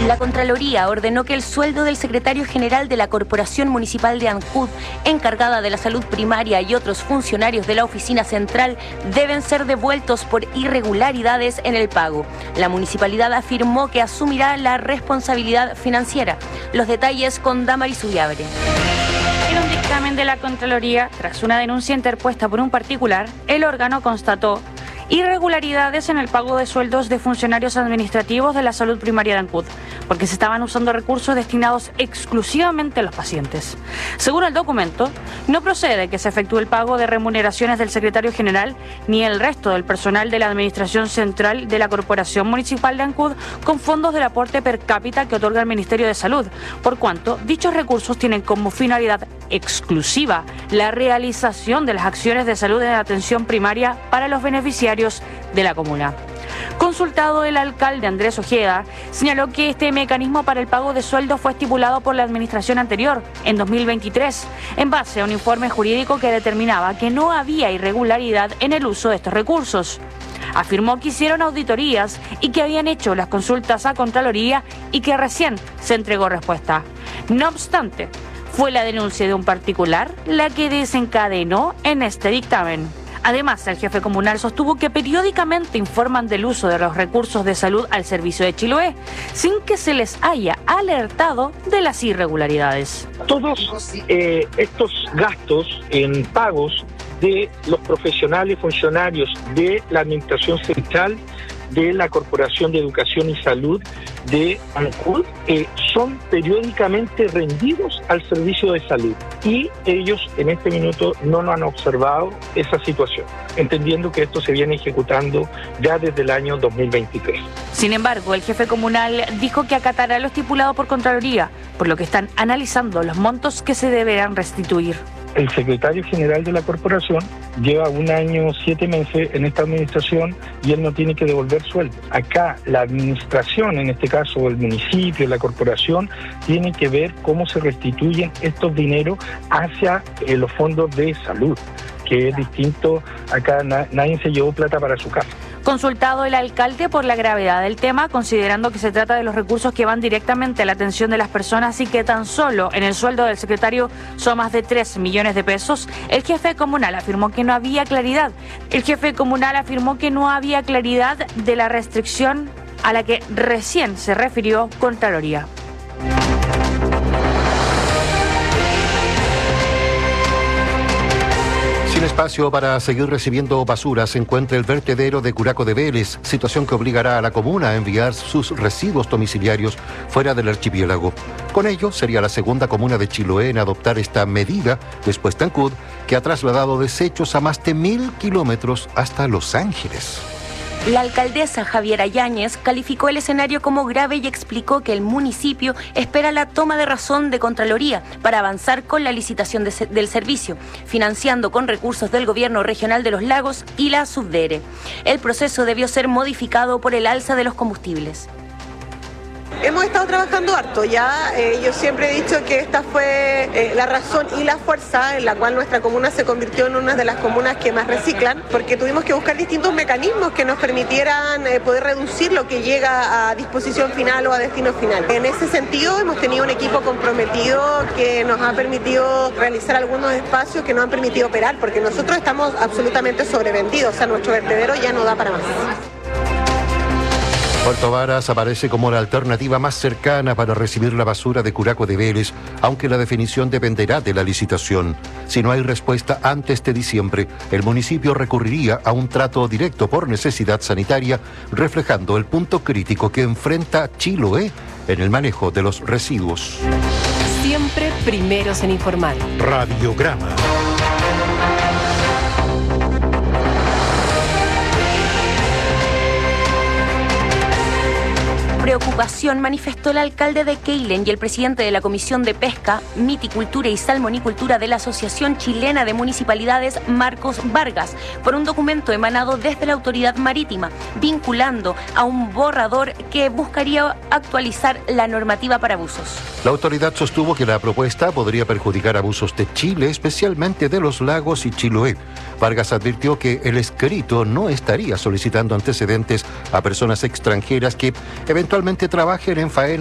La Contraloría ordenó que el sueldo del secretario general de la Corporación Municipal de Ancud, encargada de la salud primaria, y otros funcionarios de la oficina central deben ser devueltos por irregularidades en el pago. La municipalidad afirmó que asumirá la responsabilidad financiera. Los detalles con Damaris Ullabre. En un dictamen de la Contraloría, tras una denuncia interpuesta por un particular, el órgano constató irregularidades en el pago de sueldos de funcionarios administrativos de la salud primaria de Ancud, porque se estaban usando recursos destinados exclusivamente a los pacientes. Según el documento, no procede que se efectúe el pago de remuneraciones del secretario general ni el resto del personal de la Administración Central de la Corporación Municipal de Ancud con fondos del aporte per cápita que otorga el Ministerio de Salud, por cuanto dichos recursos tienen como finalidad exclusiva la realización de las acciones de salud en atención primaria para los beneficiarios de la comuna. Consultado, el alcalde Andrés Ojeda señaló que este mecanismo para el pago de sueldos fue estipulado por la administración anterior, en 2023, en base a un informe jurídico que determinaba que no había irregularidad en el uso de estos recursos. Afirmó que hicieron auditorías y que habían hecho las consultas a Contraloría y que recién se entregó respuesta. No obstante, fue la denuncia de un particular la que desencadenó en este dictamen. Además, el jefe comunal sostuvo que periódicamente informan del uso de los recursos de salud al servicio de Chiloé, sin que se les haya alertado de las irregularidades. Todos estos gastos en pagos de los profesionales y funcionarios de la Administración Central de la Corporación de Educación y Salud de Ancud son periódicamente rendidos al servicio de salud y ellos en este minuto no han observado esa situación, entendiendo que esto se viene ejecutando ya desde el año 2023. Sin embargo, el jefe comunal dijo que acatará lo estipulado por Contraloría, por lo que están analizando los montos que se deberán restituir. El secretario general de la corporación lleva 1 año 7 meses en esta administración y él no tiene que devolver sueldo. Acá la administración, en este caso el municipio, la corporación, tiene que ver cómo se restituyen estos dineros hacia los fondos de salud, que es distinto. Acá nadie se llevó plata para su casa. Consultado, el alcalde por la gravedad del tema, considerando que se trata de los recursos que van directamente a la atención de las personas y que tan solo en el sueldo del secretario son más de 3 millones de pesos, el jefe comunal afirmó que no había claridad. El jefe comunal afirmó que no había claridad de la restricción a la que recién se refirió Contraloría. Sin espacio para seguir recibiendo basura se encuentra el vertedero de Curaco de Vélez, situación que obligará a la comuna a enviar sus residuos domiciliarios fuera del archipiélago. Con ello, sería la segunda comuna de Chiloé en adoptar esta medida, después de Ancud, que ha trasladado desechos a más de 1.000 kilómetros hasta Los Ángeles. La alcaldesa Javiera Yáñez calificó el escenario como grave y explicó que el municipio espera la toma de razón de Contraloría para avanzar con la licitación del servicio, financiando con recursos del Gobierno Regional de los Lagos y la Subdere. El proceso debió ser modificado por el alza de los combustibles. Hemos estado trabajando harto ya, yo siempre he dicho que esta fue la razón y la fuerza en la cual nuestra comuna se convirtió en una de las comunas que más reciclan, porque tuvimos que buscar distintos mecanismos que nos permitieran poder reducir lo que llega a disposición final o a destino final. En ese sentido hemos tenido un equipo comprometido que nos ha permitido realizar algunos espacios que nos han permitido operar, porque nosotros estamos absolutamente sobrevendidos, o sea, nuestro vertedero ya no da para más. Puerto Varas aparece como la alternativa más cercana para recibir la basura de Curaco de Vélez, aunque la definición dependerá de la licitación. Si no hay respuesta antes de diciembre, el municipio recurriría a un trato directo por necesidad sanitaria, reflejando el punto crítico que enfrenta Chiloé en el manejo de los residuos. Siempre primeros en informar. Radiograma. Preocupación manifestó el alcalde de Keilen y el presidente de la Comisión de Pesca, Miticultura y Salmonicultura de la Asociación Chilena de Municipalidades, Marcos Vargas, por un documento emanado desde la autoridad marítima, vinculando a un borrador que buscaría actualizar la normativa para abusos. La autoridad sostuvo que la propuesta podría perjudicar abusos de Chile, especialmente de los lagos y Chiloé. Vargas advirtió que el escrito no estaría solicitando antecedentes a personas extranjeras que eventualmente trabajen en faena